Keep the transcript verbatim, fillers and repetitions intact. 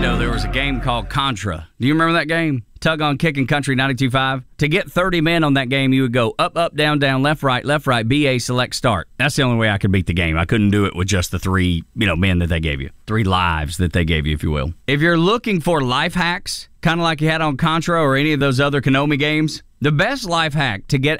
know, there was a game called Contra. Do you remember that game? Tug on Kicking Country ninety-two point five. To get thirty men on that game, you would go up, up, down, down, left, right, left, right, B A, select, start. That's the only way I could beat the game. I couldn't do it with just the three, you know, men that they gave you. Three lives that they gave you, if you will. If you're looking for life hacks, kind of like you had on Contra or any of those other Konami games, the best life hack to get